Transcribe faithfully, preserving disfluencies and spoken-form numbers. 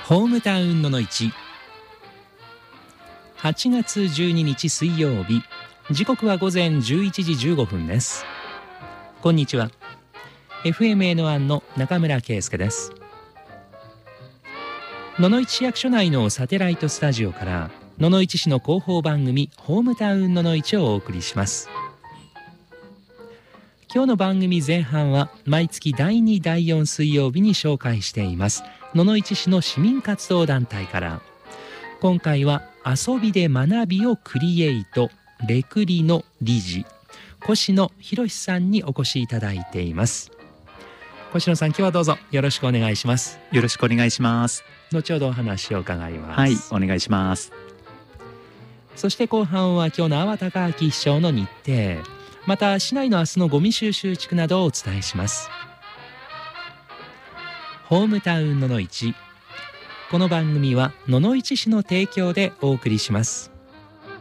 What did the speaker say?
ホームタウンののいち、はちがつじゅうににち水曜日、時刻は午前じゅういちじじゅうごふんです。こんにちは。 エフエムエヌワン の中村圭介です。野々市市役所内のサテライトスタジオから野々市市の広報番組ホームタウンののいちをお送りします。今日の番組前半は毎月だいにだいよん水曜日に紹介しています野々市市の市民活動団体から、今回は遊びで学びをクリエイトレクリの理事越野博さんにお越しいただいています。越野さん、今日はどうぞよろしくお願いします。 よろしくお願いします。 後ほどお話を伺います。 はい、お願いします。 そして後半は今日の粟田明市長の日程、また市内の明日のゴミ収集地区などをお伝えします。ホームタウンののいち、この番組は野々市市の提供でお送りします。